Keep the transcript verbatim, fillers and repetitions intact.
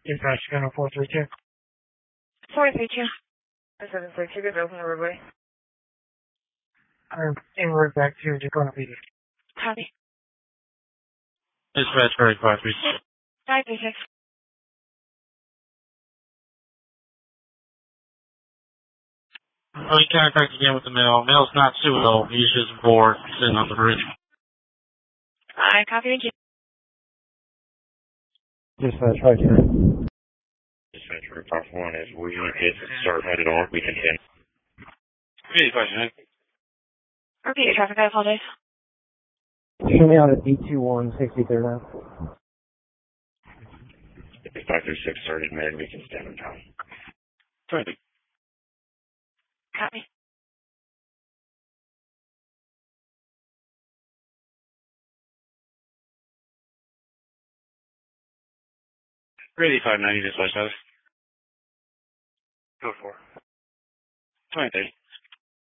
Dispatch, channel four three two. four three two. seven six, you guys open the roadway. I'm en route back to Tacoma P D. Copy. Dispatch, very five three six. five three six. Oh, you contact again with the mail. Mail's not suitable. He's just bored, sitting on the bridge. I copy, thank you. Dispatch, right here. Dispatch, Route five one is we did start headed on. We continue. Hey, question. Repeat your traffic, I apologize. Show me out at D two one sixty-third now. five three six started mid, we can stand on time. Twenty. Copy. Ready five ninety, dispatch, Go for it. twenty thirty.